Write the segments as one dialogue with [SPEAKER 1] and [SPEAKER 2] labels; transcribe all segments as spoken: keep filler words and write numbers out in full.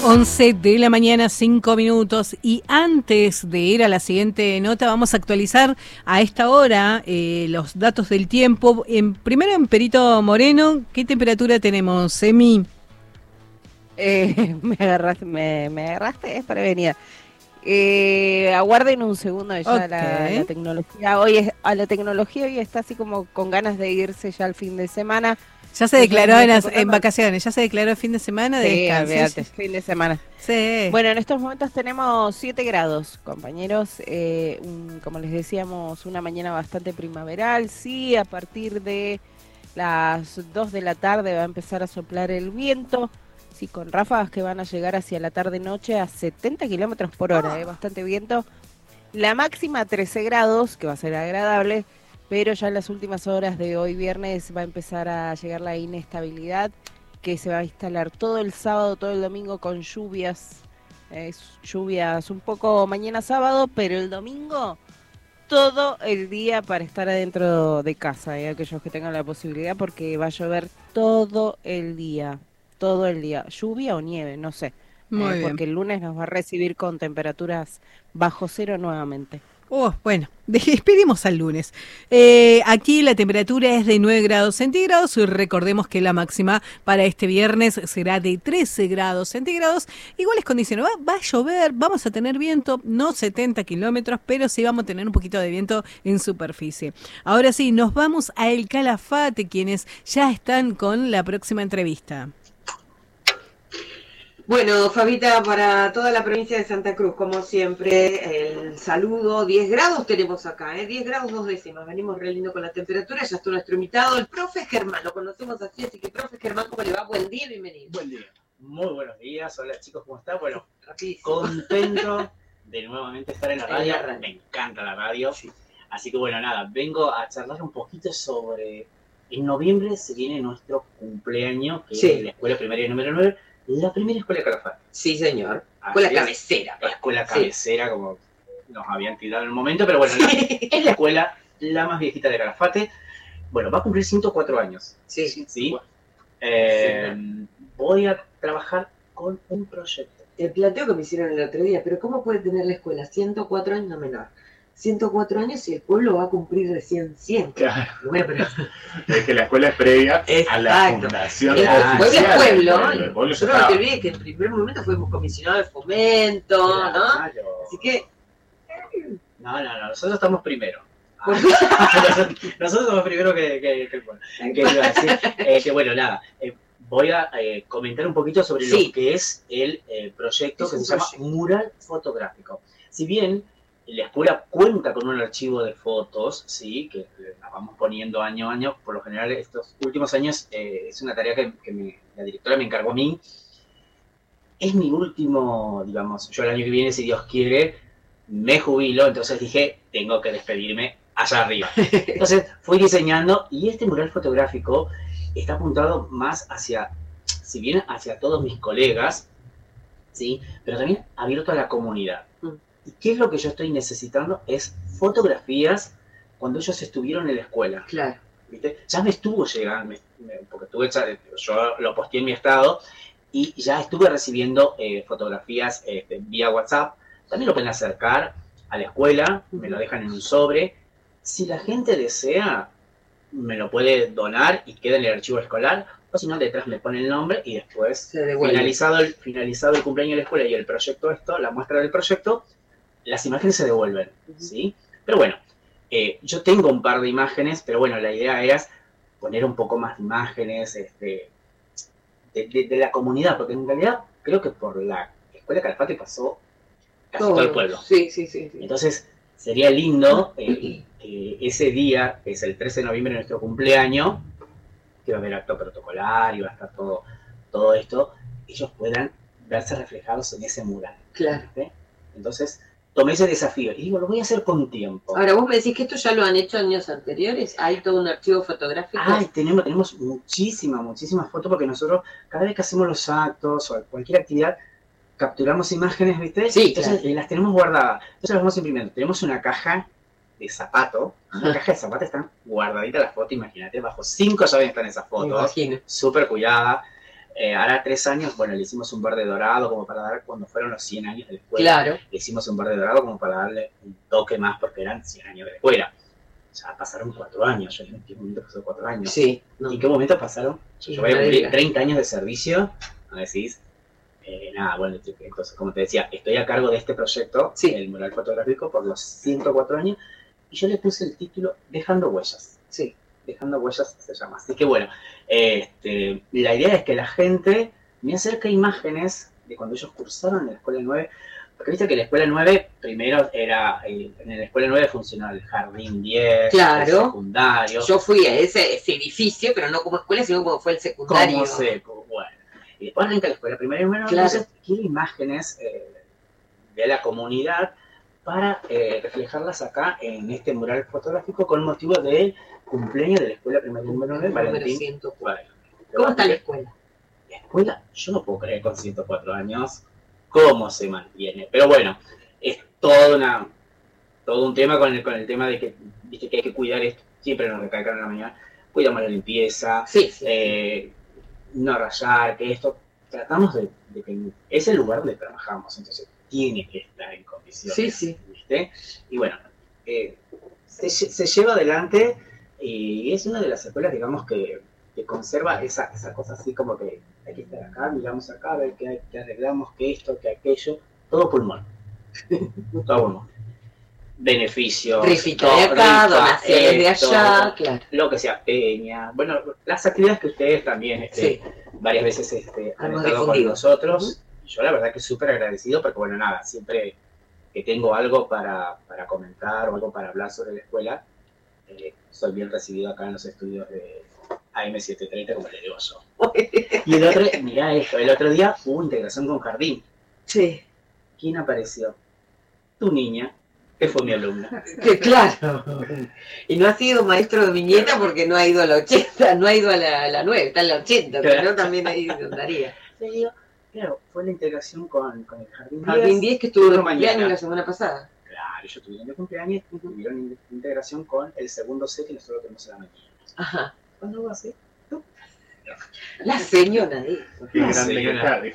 [SPEAKER 1] once de la mañana, cinco minutos. Y antes de ir a la siguiente nota, vamos a actualizar a esta hora eh, los datos del tiempo. En, primero en Perito Moreno, ¿qué temperatura tenemos, Emi?
[SPEAKER 2] Eh, me agarraste, me, me agarraste, es prevenida. Eh, aguarden un segundo, ya
[SPEAKER 1] Okay.
[SPEAKER 2] la, la tecnología hoy es, a la tecnología hoy está así como con ganas de irse ya al fin de semana.
[SPEAKER 1] Ya se declaró en, las, en vacaciones, ya se declaró el fin de semana de
[SPEAKER 2] sí,
[SPEAKER 1] descanso.
[SPEAKER 2] sí, fin de semana.
[SPEAKER 1] Sí.
[SPEAKER 2] Bueno, en estos momentos tenemos siete grados, compañeros. Eh, un, como les decíamos, una mañana bastante primaveral. Sí, a partir de las dos de la tarde va a empezar a soplar el viento. Sí, con ráfagas que van a llegar hacia la tarde-noche a setenta kilómetros por hora, eh, bastante viento. La máxima trece grados, que va a ser agradable, pero ya en las últimas horas de hoy viernes va a empezar a llegar la inestabilidad, que se va a instalar todo el sábado, todo el domingo con lluvias. Eh, lluvias un poco mañana sábado, pero el domingo todo el día para estar adentro de casa, eh, aquellos que tengan la posibilidad, porque va a llover todo el día. Todo el día, lluvia o nieve, no sé, eh, porque el lunes nos va a recibir con temperaturas bajo cero nuevamente.
[SPEAKER 1] Oh, bueno, esperemos al lunes. Eh, aquí la temperatura es de nueve grados centígrados y recordemos que la máxima para este viernes será de trece grados centígrados. Iguales condiciones, va, va a llover, vamos a tener viento, no setenta kilómetros, pero sí vamos a tener un poquito de viento en superficie. Ahora sí, nos vamos a El Calafate, quienes ya están con la próxima entrevista.
[SPEAKER 3] Bueno, Fabita, para toda la provincia de Santa Cruz, como siempre, el saludo, diez grados tenemos acá, ¿eh? diez grados dos décimas, venimos re lindo con la temperatura, ya está nuestro invitado, el profe Germán, lo conocemos así, así que profe Germán, ¿cómo le va? Buen día, bienvenido.
[SPEAKER 4] Buen día, muy buenos días, hola chicos, ¿cómo están? Bueno, contento de nuevamente estar en la radio, me encanta la radio, sí. Así que bueno, nada, vengo a charlar un poquito sobre, en noviembre se viene nuestro cumpleaños, que sí. Es la escuela primaria número nueve, la primera escuela de Calafate.
[SPEAKER 3] Sí, señor. Escuela
[SPEAKER 4] Así
[SPEAKER 3] cabecera.
[SPEAKER 4] Es, escuela cabecera, sí. Como nos habían tirado en el momento, pero bueno, sí. la, es la escuela la más viejita de Calafate. Bueno, va a cumplir ciento cuatro años.
[SPEAKER 3] Sí.
[SPEAKER 4] ¿Sí? Bueno. Eh, sí. Voy a trabajar con un proyecto.
[SPEAKER 3] El planteo que me hicieron el otro día, pero ¿cómo puede tener la escuela ciento cuatro años menor? ciento cuatro años y el pueblo va a cumplir recién cien.
[SPEAKER 4] Claro.
[SPEAKER 3] Bueno, pero...
[SPEAKER 5] Es que la escuela es previa
[SPEAKER 3] Exacto.
[SPEAKER 5] a la fundación.
[SPEAKER 3] El
[SPEAKER 5] oficial.
[SPEAKER 3] pueblo es pueblo.
[SPEAKER 5] El pueblo
[SPEAKER 3] Yo no te olvides que en primer momento fuimos comisionados de fomento, claro, ¿no? Así que...
[SPEAKER 4] No, no, no, nosotros estamos primero. nosotros, nosotros somos primero que, que, que el pueblo. Que iba a decir, eh, que bueno, nada, eh, voy a eh, comentar un poquito sobre sí. lo que es el eh, proyecto es que se proyecto. llama Mural Fotográfico. Si bien la escuela cuenta con un archivo de fotos, sí, que las vamos poniendo año a año. Por lo general, estos últimos años eh, es una tarea que, que me, la directora me encargó a mí. Es mi último, digamos, yo el año que viene, si Dios quiere, me jubilo, entonces dije, tengo que despedirme allá arriba. Entonces fui diseñando y este mural fotográfico está apuntado más hacia, si bien hacia todos mis colegas, sí, pero también abierto a la comunidad. ¿Y qué es lo que yo estoy necesitando? Es fotografías cuando ellos estuvieron en la escuela.
[SPEAKER 3] Claro.
[SPEAKER 4] ¿Viste? Ya me estuvo llegando, me, me, porque estuve, yo lo posteé en mi estado y ya estuve recibiendo eh, fotografías eh, vía WhatsApp. También lo pueden acercar a la escuela, me lo dejan en un sobre. Si la gente desea, me lo puede donar y queda en el archivo escolar. O si no, detrás me pone el nombre y después, finalizado el, finalizado el cumpleaños de la escuela y el proyecto esto, la muestra del proyecto, las imágenes se devuelven, uh-huh. ¿sí? Pero bueno, eh, yo tengo un par de imágenes, pero bueno, la idea era poner un poco más de imágenes este, de, de, de la comunidad, porque en realidad creo que por la escuela Calafate pasó casi todo, todo el pueblo.
[SPEAKER 3] Sí, sí, sí, sí.
[SPEAKER 4] Entonces, sería lindo eh, que ese día, que es el trece de noviembre de nuestro cumpleaños, que va a haber acto protocolar y va a estar todo, todo esto, ellos puedan verse reflejados en ese mural.
[SPEAKER 3] Claro.
[SPEAKER 4] ¿sí? Entonces, tomé ese desafío y digo, lo voy a hacer con tiempo.
[SPEAKER 3] Ahora, vos me decís que esto ya lo han hecho años anteriores, ¿hay todo un archivo fotográfico?
[SPEAKER 4] Ay, tenemos, tenemos muchísimas, muchísimas fotos, porque nosotros, cada vez que hacemos los actos o cualquier actividad, capturamos imágenes, ¿viste?
[SPEAKER 3] Sí,
[SPEAKER 4] entonces
[SPEAKER 3] claro.
[SPEAKER 4] las tenemos guardadas. Entonces las vamos imprimiendo. Tenemos una caja de zapato, una caja de zapatos, están guardaditas las fotos, imagínate, bajo cinco llaves están esas fotos, súper cuidadas. Eh, ahora tres años, bueno, le hicimos un verde dorado como para dar, cuando fueron los cien años de la escuela,
[SPEAKER 3] Claro.
[SPEAKER 4] le hicimos un verde dorado como para darle un toque más porque eran cien años de la escuela. Ya pasaron cuatro años, yo en qué momento pasó cuatro años.
[SPEAKER 3] Sí.
[SPEAKER 4] ¿Y en qué momento pasaron? Yo, yo voy a cumplir treinta años de servicio, ¿no decís? Eh, nada, bueno, entonces, como te decía, estoy a cargo de este proyecto,
[SPEAKER 3] sí.
[SPEAKER 4] el mural fotográfico, por los ciento cuatro años, y yo le puse el título Dejando Huellas.
[SPEAKER 3] Sí.
[SPEAKER 4] Dejando Huellas se llama. Así que bueno, este, la idea es que la gente me acerque imágenes de cuando ellos cursaron en la Escuela nueve, porque viste que la Escuela nueve primero era, en la Escuela nueve funcionaba el Jardín diez,
[SPEAKER 3] claro.
[SPEAKER 4] el secundario.
[SPEAKER 3] Yo fui a ese, ese edificio, pero no como escuela, sino como fue el secundario.
[SPEAKER 4] Como seco, bueno. Y después arranca la Escuela primaria, bueno,
[SPEAKER 3] claro.
[SPEAKER 4] Entonces quiero imágenes eh, de la comunidad para eh, reflejarlas acá en este mural fotográfico con motivo del cumpleaños de la Escuela Primaria número nueve, Valentín.
[SPEAKER 3] ciento cuatro. ¿Cómo está la escuela?
[SPEAKER 4] La escuela, yo no puedo creer con ciento cuatro años cómo se mantiene. Pero bueno, es todo, una, todo un tema con el, con el tema de que, viste, que hay que cuidar esto. Siempre nos recalcan en la mañana. Cuidamos la limpieza,
[SPEAKER 3] sí, sí,
[SPEAKER 4] eh, no rayar, que esto. Tratamos de, de que es el lugar donde trabajamos, entonces tiene que estar en condiciones.
[SPEAKER 3] Sí, sí.
[SPEAKER 4] ¿Viste? Y bueno, eh, se, se lleva adelante y es una de las escuelas, digamos, que, que conserva esa, esa cosa así como que hay que estar acá, miramos acá, a ver qué, qué arreglamos, qué esto, qué aquello, todo pulmón. Todo pulmón. Beneficios,
[SPEAKER 3] Rifita de acá, donaciones de allá, claro.
[SPEAKER 4] Lo que sea, peña, bueno, las actividades que ustedes también este, sí. varias veces este, han estado difundido con nosotros. Uh-huh. Yo la verdad que súper agradecido porque, bueno, nada, siempre que tengo algo para, para comentar o algo para hablar sobre la escuela, eh, soy bien recibido acá en los estudios de A M setecientos treinta, como le digo yo. Y el otro, mirá esto, el otro día hubo integración con Jardín.
[SPEAKER 3] Sí.
[SPEAKER 4] ¿Quién apareció? Tu niña, que fue mi alumna.
[SPEAKER 3] Que claro. Y no ha sido maestro de mi nieta porque no ha ido a la ochenta, no ha ido a la, a la nueve, está en la ochenta, pero no también ahí andaría.
[SPEAKER 4] Claro, fue la integración con, con el Jardín diez.
[SPEAKER 3] Jardín diez que estuvo de cumpleaños la semana pasada.
[SPEAKER 4] Claro, yo tuve de cumpleaños y tuvieron integración con el segundo C que nosotros tenemos en la mañana.
[SPEAKER 3] Ajá.
[SPEAKER 4] ¿Cuándo va a ser? ¿Tú?
[SPEAKER 3] La señora dijo.
[SPEAKER 5] Qué grande que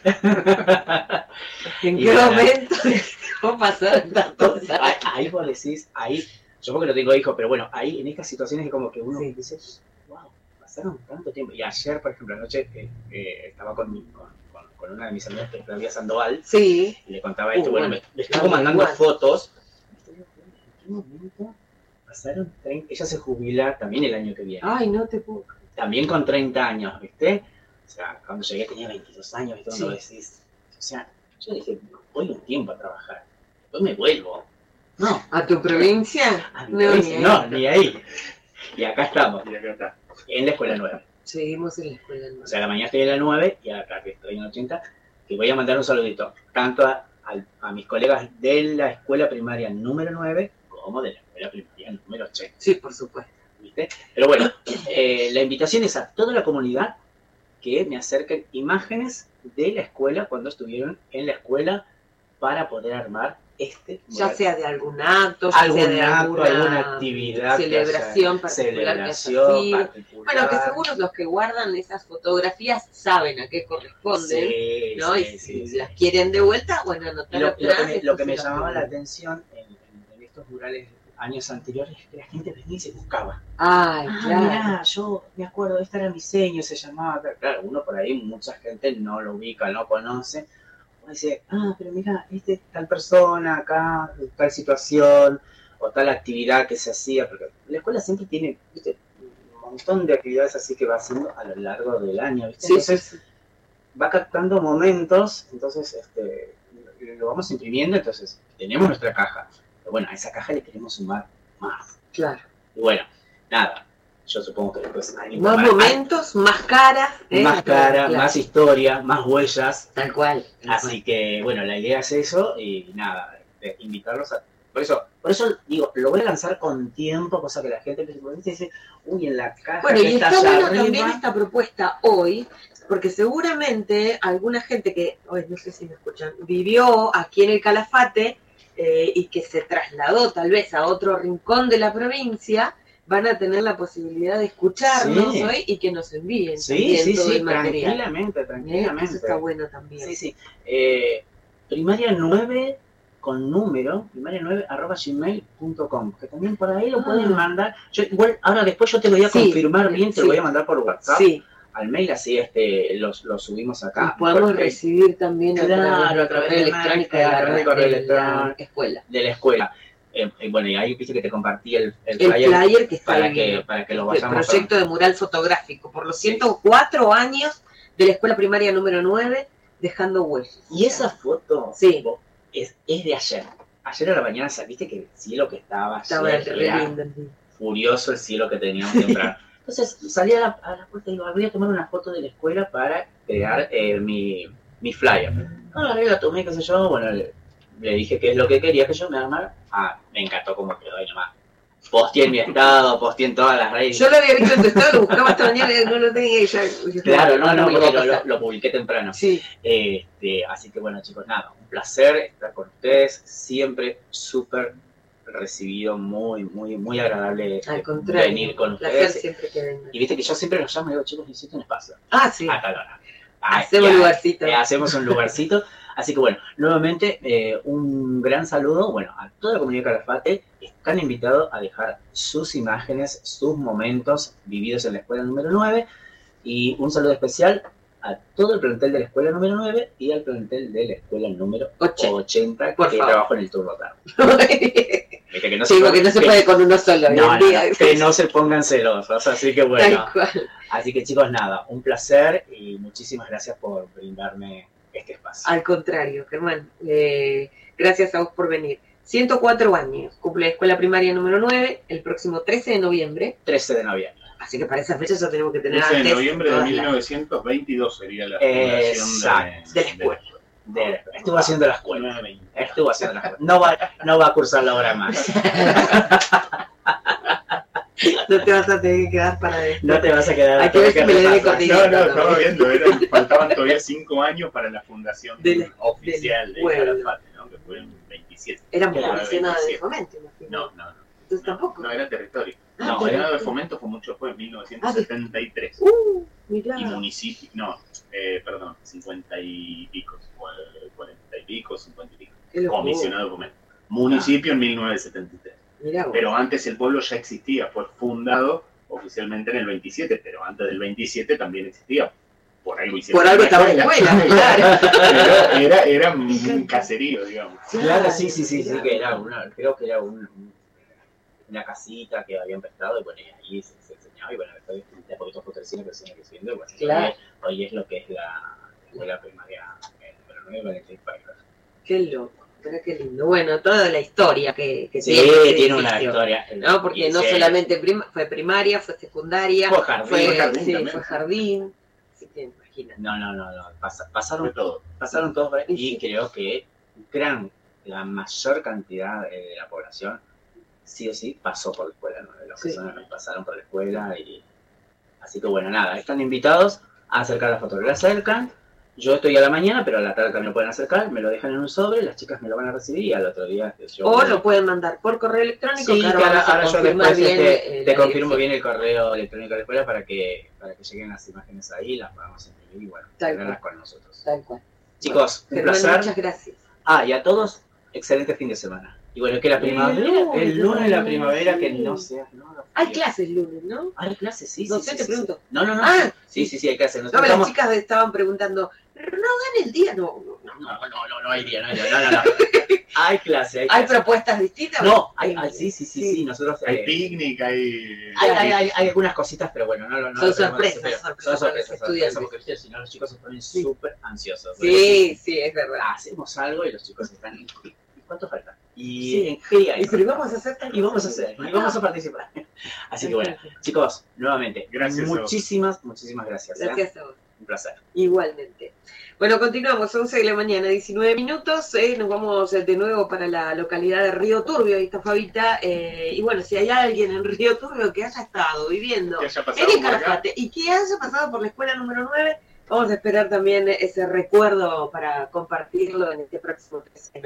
[SPEAKER 3] está. ¿En qué momento dejó pasar estas cosas?
[SPEAKER 4] Ahí, ahí vos decís, ahí, yo porque no tengo hijos, pero bueno, ahí en estas situaciones es como que uno sí. dice, wow, pasaron tanto tiempo. Y ayer, por ejemplo, anoche eh, eh, estaba con, mi, con, con, con una de mis amigas, que es Claudia Sandoval,
[SPEAKER 3] sí.
[SPEAKER 4] y le contaba esto, uh, bueno,
[SPEAKER 3] bueno,
[SPEAKER 4] me, me estuvo mandando igual. fotos. ¿En qué momento pasaron treinta? Ella se jubila también el año que viene.
[SPEAKER 3] Ay, no te puedo.
[SPEAKER 4] También con treinta años, ¿viste? O sea, cuando llegué tenía veintidós años y todo, sí. Lo decís. O sea, yo dije, voy un tiempo a trabajar, después me vuelvo. No.
[SPEAKER 3] ¿A tu provincia?
[SPEAKER 4] A mi no, provincia, ni no, ahí. ni ahí. Y acá estamos, y acá está, en la escuela nueve.
[SPEAKER 3] Seguimos en la escuela nueve.
[SPEAKER 4] O sea, la mañana estoy en la nueve y acá que estoy en la ochenta, que voy a mandar un saludito, tanto a, a, a mis colegas de la escuela primaria número nueve, como de la escuela primaria número ochenta.
[SPEAKER 3] Sí, por supuesto.
[SPEAKER 4] ¿Viste? Pero bueno, eh, la invitación es a toda la comunidad que me acerquen imágenes de la escuela cuando estuvieron en la escuela para poder armar este
[SPEAKER 3] mural. Ya sea de algún acto, ya
[SPEAKER 4] algún
[SPEAKER 3] sea de
[SPEAKER 4] acto,
[SPEAKER 3] alguna,
[SPEAKER 4] alguna actividad,
[SPEAKER 3] celebración particular,
[SPEAKER 4] celebración particular.
[SPEAKER 3] Bueno, que seguro los que guardan esas fotografías saben a qué corresponden,
[SPEAKER 4] sí,
[SPEAKER 3] ¿no?
[SPEAKER 4] Sí,
[SPEAKER 3] y
[SPEAKER 4] sí,
[SPEAKER 3] si
[SPEAKER 4] sí.
[SPEAKER 3] las quieren de vuelta, bueno, anotar
[SPEAKER 4] lo,
[SPEAKER 3] atrás.
[SPEAKER 4] Lo que me, lo que me llamaba la atención en, en, en estos murales años anteriores es que la gente venía y se buscaba.
[SPEAKER 3] Ay,
[SPEAKER 4] ah,
[SPEAKER 3] claro.
[SPEAKER 4] Mirá, yo me acuerdo, este era mi seño, se llamaba. Claro, uno por ahí, mucha gente no lo ubica, no conoce. Uno dice, ah, pero mira, este es tal persona acá, tal situación, o tal actividad que se hacía. Porque la escuela siempre tiene, ¿viste? Un montón de actividades así que va haciendo a lo largo del año, ¿viste?
[SPEAKER 3] Sí,
[SPEAKER 4] entonces,
[SPEAKER 3] sí, sí.
[SPEAKER 4] va captando momentos, entonces este, lo vamos imprimiendo, entonces tenemos nuestra caja. Pero bueno, a esa caja le queremos sumar más.
[SPEAKER 3] Claro.
[SPEAKER 4] Y bueno, nada, yo supongo que después hay
[SPEAKER 3] más
[SPEAKER 4] más
[SPEAKER 3] momentos, hay, más caras.
[SPEAKER 4] ¿eh? Más cara, claro. Más historia, más huellas.
[SPEAKER 3] Tal cual. Tal
[SPEAKER 4] Así
[SPEAKER 3] cual.
[SPEAKER 4] que, bueno, la idea es eso y nada, de invitarlos a... Por eso, por eso digo, lo voy a lanzar con tiempo, cosa que la gente dice, uy, en la caja.
[SPEAKER 3] Bueno, y está bueno
[SPEAKER 4] arriba.
[SPEAKER 3] También esta propuesta hoy, porque seguramente alguna gente que, hoy no sé si me escuchan, vivió aquí en el Calafate, Eh, y que se trasladó tal vez a otro rincón de la provincia, van a tener la posibilidad de escucharnos
[SPEAKER 4] Sí.
[SPEAKER 3] hoy y que nos envíen
[SPEAKER 4] Sí,
[SPEAKER 3] también
[SPEAKER 4] sí,
[SPEAKER 3] todo
[SPEAKER 4] sí,
[SPEAKER 3] el material.
[SPEAKER 4] tranquilamente,
[SPEAKER 3] ¿Eh?
[SPEAKER 4] tranquilamente.
[SPEAKER 3] Eso está bueno también.
[SPEAKER 4] Sí, sí. Eh, primaria nueve con número, primaria nueve arroba gmail punto com, que también por ahí lo
[SPEAKER 3] Ah.
[SPEAKER 4] pueden mandar. Yo, igual, ahora después yo te lo voy a
[SPEAKER 3] Sí,
[SPEAKER 4] confirmar bien, te
[SPEAKER 3] sí.
[SPEAKER 4] lo voy a mandar por WhatsApp
[SPEAKER 3] Sí,
[SPEAKER 4] al mail, así este los lo subimos acá.
[SPEAKER 3] nos podemos
[SPEAKER 4] Porque-
[SPEAKER 3] recibir también
[SPEAKER 4] Claro,
[SPEAKER 3] a
[SPEAKER 4] a través
[SPEAKER 3] través
[SPEAKER 4] de
[SPEAKER 3] del electrónico
[SPEAKER 4] Mac,
[SPEAKER 3] de
[SPEAKER 4] a
[SPEAKER 3] la,
[SPEAKER 4] través del correo
[SPEAKER 3] de la
[SPEAKER 4] electrónico.
[SPEAKER 3] escuela.
[SPEAKER 4] de la escuela. Eh, eh, bueno, y ahí viste que te compartí el, el,
[SPEAKER 3] El flyer que está
[SPEAKER 4] para
[SPEAKER 3] divino.
[SPEAKER 4] que, para que lo
[SPEAKER 3] El
[SPEAKER 4] vayamos
[SPEAKER 3] proyecto
[SPEAKER 4] a...
[SPEAKER 3] de mural fotográfico por los ciento cuatro años de la escuela primaria número nueve, dejando huellas.
[SPEAKER 4] Y esa foto
[SPEAKER 3] Sí.
[SPEAKER 4] vos, es, es de ayer. Ayer a la mañana saliste que el cielo que estaba,
[SPEAKER 3] Estaba
[SPEAKER 4] ayer,
[SPEAKER 3] re
[SPEAKER 4] era
[SPEAKER 3] lindo.
[SPEAKER 4] furioso el cielo que teníamos temprano. Entonces salí a la, a la puerta y digo, voy a tomar una foto de la escuela para crear eh, mi, mi flyer. Agarré, la tomé, qué sé yo, bueno, le, le dije qué es lo que quería que yo me armara. Ah, me encantó cómo quedó ahí nomás. Posteé en mi estado, posteé en todas las redes.
[SPEAKER 3] Yo lo había visto en tu estado, lo buscaba esta mañana y no lo tenía y ya.
[SPEAKER 4] Claro, no, no,
[SPEAKER 3] me lo
[SPEAKER 4] porque
[SPEAKER 3] voy a
[SPEAKER 4] lo,
[SPEAKER 3] pasar.
[SPEAKER 4] lo, lo publiqué temprano.
[SPEAKER 3] Sí,
[SPEAKER 4] Este, así que bueno, chicos, nada, un placer estar con ustedes. Siempre súper recibido, muy, muy, muy agradable
[SPEAKER 3] al
[SPEAKER 4] eh,
[SPEAKER 3] contrario.
[SPEAKER 4] venir con
[SPEAKER 3] Un placer
[SPEAKER 4] ustedes.
[SPEAKER 3] siempre que vengan.
[SPEAKER 4] Y viste que yo siempre los llamo y digo, chicos, necesito un espacio.
[SPEAKER 3] Ah, sí.
[SPEAKER 4] A tal hora. Ah,
[SPEAKER 3] Hacemos
[SPEAKER 4] y, ah,
[SPEAKER 3] lugarcito.
[SPEAKER 4] eh, hacemos un lugarcito. Así que bueno, nuevamente eh, un gran saludo, bueno, a toda la comunidad Calafate. Están invitados a dejar sus imágenes, sus momentos vividos en la escuela número nueve. Y un saludo especial a todo el plantel de la escuela número nueve y al plantel de la escuela número
[SPEAKER 3] Ochenta.
[SPEAKER 4] ochenta,
[SPEAKER 3] Por
[SPEAKER 4] que
[SPEAKER 3] favor.
[SPEAKER 4] trabajo en el turno tarde. Viste que no se
[SPEAKER 3] Sí,
[SPEAKER 4] puede-
[SPEAKER 3] porque no se
[SPEAKER 4] que-
[SPEAKER 3] puede con uno solo.
[SPEAKER 4] no,
[SPEAKER 3] hoy en
[SPEAKER 4] no,
[SPEAKER 3] día.
[SPEAKER 4] no, que no se pongan celosos, así que bueno.
[SPEAKER 3] Tal cual.
[SPEAKER 4] Así que chicos, nada, un placer y muchísimas gracias por brindarme este espacio.
[SPEAKER 3] Al contrario, Germán. Eh, gracias a vos por venir. ciento cuatro años, cumple la escuela primaria número nueve, el próximo trece de noviembre.
[SPEAKER 4] trece de noviembre.
[SPEAKER 3] Así que para esa fecha ya tenemos que tener
[SPEAKER 5] trece de
[SPEAKER 3] antes
[SPEAKER 5] noviembre de
[SPEAKER 3] todas las-
[SPEAKER 5] mil novecientos veintidós sería la fundación
[SPEAKER 4] Exacto.
[SPEAKER 5] de,
[SPEAKER 3] De la escuela.
[SPEAKER 4] De- estuvo haciendo la escuela. Estuvo haciendo la escuela. No va, no va a cursar la hora más.
[SPEAKER 3] No te vas a tener que quedar para después.
[SPEAKER 4] No te vas a quedar.
[SPEAKER 3] Hay que ver si me le dé
[SPEAKER 4] repasar.
[SPEAKER 3] cortito.
[SPEAKER 5] No, no, estaba viendo, eran, faltaban todavía cinco años para la fundación
[SPEAKER 3] De la-
[SPEAKER 5] oficial
[SPEAKER 3] del
[SPEAKER 5] de
[SPEAKER 3] pueblo.
[SPEAKER 5] Calafate, ¿no? Que fue en veintisiete.
[SPEAKER 3] Éramos
[SPEAKER 4] Claro,
[SPEAKER 3] comisionados de
[SPEAKER 5] veintisiete.
[SPEAKER 3] fomento, imagino.
[SPEAKER 5] No, no, no.
[SPEAKER 3] Entonces tampoco.
[SPEAKER 5] No, era territorio.
[SPEAKER 3] Ah,
[SPEAKER 4] no,
[SPEAKER 3] pero-
[SPEAKER 5] Senado de fomento fue mucho después, en mil novecientos setenta y tres.
[SPEAKER 3] Uh, mirá.
[SPEAKER 5] Y municipio, no, eh, perdón, cincuenta y pico, cuarenta y pico, cincuenta y pico.
[SPEAKER 3] Qué locura.
[SPEAKER 5] Comisionado de fomento. Municipio en mil novecientos setenta y tres.
[SPEAKER 3] Mirá vos.
[SPEAKER 5] Pero antes el pueblo ya existía, fue fundado oficialmente en el veintisiete, pero antes del veintisiete también existía. Por algo hicieron
[SPEAKER 3] Por algo
[SPEAKER 5] una
[SPEAKER 3] estaba en escuela, claro.
[SPEAKER 5] Pero era, era un caserío, digamos.
[SPEAKER 4] Claro, sí, sí, sí, sí, que era una, creo que era un, una casita que habían prestado y bueno, y ahí se, se enseñaba y bueno, después de a poquito fue creciendo, creciendo, creciendo y bueno,
[SPEAKER 3] Claro.
[SPEAKER 4] hoy, hoy es lo que es la escuela primaria eh, número nueve, Valentín Paiva.
[SPEAKER 3] Qué loco. Mirá qué lindo. Bueno, toda la historia que, que
[SPEAKER 4] Sí,
[SPEAKER 3] tiene. ese
[SPEAKER 4] tiene una
[SPEAKER 3] edificio.
[SPEAKER 4] historia.
[SPEAKER 3] ¿No? Porque
[SPEAKER 4] Y
[SPEAKER 3] no
[SPEAKER 4] sí,
[SPEAKER 3] solamente prim- fue primaria, fue secundaria,
[SPEAKER 4] Fue jardín,
[SPEAKER 3] fue,
[SPEAKER 5] fue jardín
[SPEAKER 3] sí,
[SPEAKER 5] también.
[SPEAKER 3] fue jardín. Así que imagínate.
[SPEAKER 4] No, no, no, no. Pasa-
[SPEAKER 5] Fue
[SPEAKER 4] pasaron,
[SPEAKER 5] todo.
[SPEAKER 4] pasaron todos por ahí
[SPEAKER 3] Y
[SPEAKER 4] y
[SPEAKER 3] sí.
[SPEAKER 4] creo que gran, la mayor cantidad eh, de la población sí o sí pasó por la escuela, ¿no? Las
[SPEAKER 3] Sí.
[SPEAKER 4] personas que pasaron por la escuela y así que bueno, nada, están invitados a acercar la foto, la acercan, yo estoy a la mañana, pero a la tarde también lo pueden acercar, me lo dejan en un sobre, las chicas me lo van a recibir y al otro día yo...
[SPEAKER 3] O lo pueden mandar por correo electrónico.
[SPEAKER 4] Sí,
[SPEAKER 3] que
[SPEAKER 4] que
[SPEAKER 3] ahora
[SPEAKER 4] ahora,
[SPEAKER 3] vamos a
[SPEAKER 4] ahora yo
[SPEAKER 3] confirmar
[SPEAKER 4] después
[SPEAKER 3] bien,
[SPEAKER 4] este,
[SPEAKER 3] eh,
[SPEAKER 4] te
[SPEAKER 3] la
[SPEAKER 4] confirmo
[SPEAKER 3] dirección.
[SPEAKER 4] bien el correo electrónico de la escuela para que, para que lleguen las imágenes ahí, las podamos imprimir y bueno,
[SPEAKER 3] Tal
[SPEAKER 4] tenerlas con nosotros.
[SPEAKER 3] Tal cual.
[SPEAKER 4] Chicos, un
[SPEAKER 3] Germán,
[SPEAKER 4] placer.
[SPEAKER 3] muchas gracias.
[SPEAKER 4] Ah, y a todos, excelente fin de semana. Y bueno, que la primavera,
[SPEAKER 3] lunes,
[SPEAKER 4] el lunes de la primavera,
[SPEAKER 3] sí.
[SPEAKER 4] que no sea... No, no,
[SPEAKER 3] Hay
[SPEAKER 4] frío.
[SPEAKER 3] clases el lunes, ¿no?
[SPEAKER 4] Hay clases, sí,
[SPEAKER 3] No
[SPEAKER 4] sí,
[SPEAKER 3] sé,
[SPEAKER 4] sí,
[SPEAKER 3] te
[SPEAKER 4] sí,
[SPEAKER 3] pregunto.
[SPEAKER 4] sí. No, no, no.
[SPEAKER 3] Ah,
[SPEAKER 4] sí, sí, sí, hay clases.
[SPEAKER 3] No,
[SPEAKER 4] Nosotros
[SPEAKER 3] pero las
[SPEAKER 4] estamos-
[SPEAKER 3] chicas estaban preguntando, pero no dan el día. No, no, no.
[SPEAKER 4] No, no, no, no hay día, no hay día, no, no, no. Hay clase, hay
[SPEAKER 3] ¿Hay
[SPEAKER 4] clase.
[SPEAKER 3] propuestas distintas?
[SPEAKER 4] No, hay, hay- sí, sí, sí, sí, nosotros...
[SPEAKER 5] Hay
[SPEAKER 4] eh,
[SPEAKER 5] picnic, hay...
[SPEAKER 4] Hay, hay, hay, hay algunas cositas, pero bueno, no, no, no
[SPEAKER 3] Son
[SPEAKER 4] lo tenemos
[SPEAKER 3] sorpresas,
[SPEAKER 4] que decir,
[SPEAKER 3] sorpresas
[SPEAKER 4] pero- son
[SPEAKER 3] para los
[SPEAKER 4] sorpresas,
[SPEAKER 3] estudiantes.
[SPEAKER 4] sorpresas, porque ¿viste? Si no los chicos se ponen
[SPEAKER 3] Sí.
[SPEAKER 4] súper ansiosos.
[SPEAKER 3] Sí, sí, es verdad.
[SPEAKER 4] Hacemos algo y los chicos están... ¿Y cuánto falta? ¿Y
[SPEAKER 3] Sí.
[SPEAKER 4] en qué hay?
[SPEAKER 3] Y pero vamos a hacer tal
[SPEAKER 4] Y vamos a
[SPEAKER 3] cosa.
[SPEAKER 4] hacer, y vamos a participar. Así que bueno, chicos, nuevamente,
[SPEAKER 5] Gracias a vos.
[SPEAKER 4] muchísimas, muchísimas gracias. ¿eh?
[SPEAKER 3] Gracias a vos.
[SPEAKER 4] Un placer.
[SPEAKER 3] Igualmente. Bueno, continuamos, once de la mañana, diecinueve minutos, eh, nos vamos eh, de nuevo para la localidad de Río Turbio, ahí está Fabita, eh, y bueno, si hay alguien en Río Turbio que haya estado viviendo
[SPEAKER 5] Que haya
[SPEAKER 3] en
[SPEAKER 5] pasado
[SPEAKER 3] el
[SPEAKER 5] por acá.
[SPEAKER 3] Calafate y que haya pasado por la escuela número nueve, vamos a esperar también ese recuerdo para compartirlo en este próximo trece de noviembre.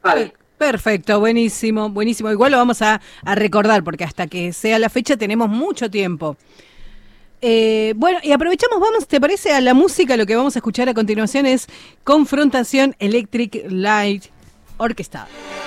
[SPEAKER 3] Fabi.
[SPEAKER 1] Perfecto, buenísimo, buenísimo. Igual lo vamos a, a recordar porque hasta que sea la fecha tenemos mucho tiempo. Eh, bueno, y aprovechamos, vamos, ¿te parece? A la música. Lo que vamos a escuchar a continuación es Confrontación Electric Light Orchestra.